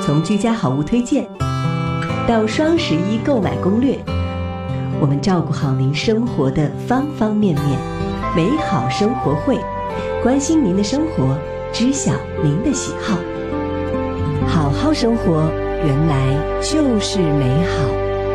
从居家好物推荐到双11购买攻略，我们照顾好您生活的方方面面。美好生活会，关心您的生活，知晓您的喜好。好好生活，原来就是美好。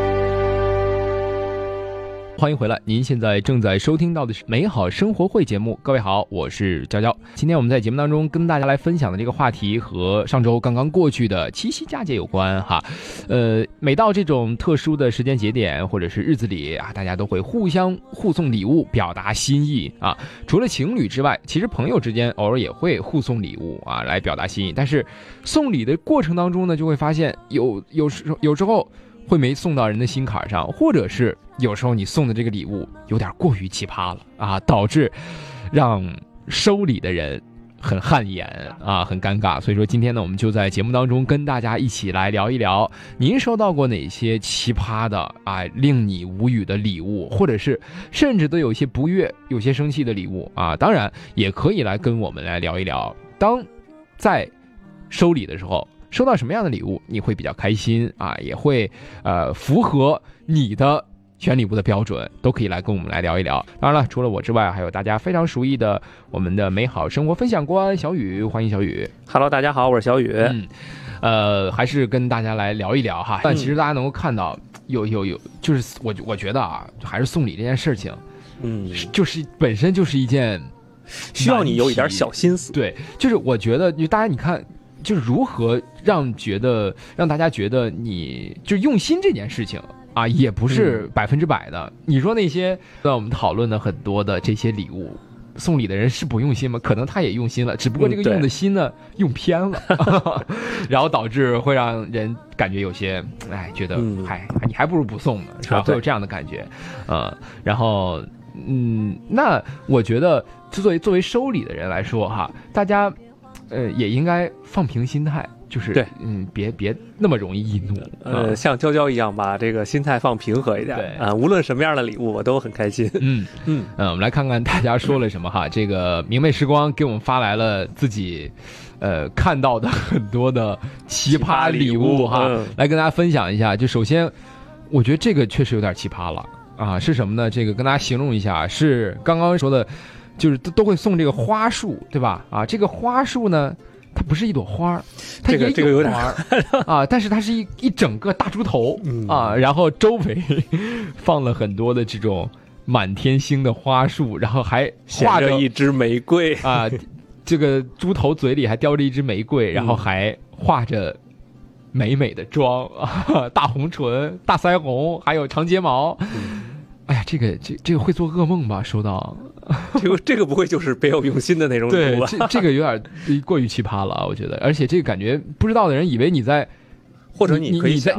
欢迎回来，您现在正在收听到的是美好生活会节目。各位好，我是娇娇。今天我们在节目当中跟大家来分享的这个话题和上周刚刚过去的七夕佳节有关哈。每到这种特殊的时间节点或者是日子里啊，大家都会互相互送礼物表达心意啊。除了情侣之外，其实朋友之间偶尔也会互送礼物啊，来表达心意。但是送礼的过程当中呢，就会发现有时候会没送到人的心坎上，或者是有时候你送的这个礼物有点过于奇葩了啊，导致让收礼的人很汗颜啊，很尴尬。所以说今天呢，我们就在节目当中跟大家一起来聊一聊，您收到过哪些奇葩的啊，令你无语的礼物，或者是甚至都有些不悦、有些生气的礼物啊。当然也可以来跟我们来聊一聊，当在收礼的时候，收到什么样的礼物你会比较开心啊，也会符合你的选礼物的标准，都可以来跟我们来聊一聊。当然了，除了我之外，还有大家非常熟悉的我们的美好生活分享官小雨，欢迎小雨。 Hello， 大家好，我是小雨。 还是跟大家来聊一聊哈。但其实大家能够看到，有，就是我觉得啊，还是送礼这件事情，就是本身就是一件需要你有一点小心思。 对，就是我觉得，大家你看。就是如何让大家觉得你就用心这件事情啊，也不是100%的。你说那些我们讨论的很多的这些礼物，送礼的人是不用心吗？可能他也用心了，只不过这个用的心呢，用偏了，然后导致会让人感觉有些觉得你还不如不送呢，是吧？会有这样的感觉，然后那我觉得作为收礼的人来说哈，大家。也应该放平心态，就是对， 别那么容易易怒。 像娇娇一样把这个心态放平和一点。对无论什么样的礼物，我都很开心。 我们来看看大家说了什么哈。这个明媚时光给我们发来了自己看到的很多的奇葩礼物哈，来跟大家分享一下。就首先，我觉得这个确实有点奇葩了啊，是什么呢？这个跟大家形容一下，是刚刚说的。就是都会送这个花束，对吧？啊，这个花束呢，它不是一朵花，它也有花啊，但是它是一整个大猪头啊，然后周围放了很多的这种满天星的花束，然后还画着一支玫瑰啊，这个猪头嘴里还叼着一支玫瑰，然后还画着美美的妆啊，大红唇、大腮红，还有长睫毛。哎呀，这个会做噩梦吧？收到， 这个不会就是别有用心的那种礼物吧？ 对，这个有点过于奇葩了，我觉得。而且这个感觉不知道的人以为你在， 或者你可以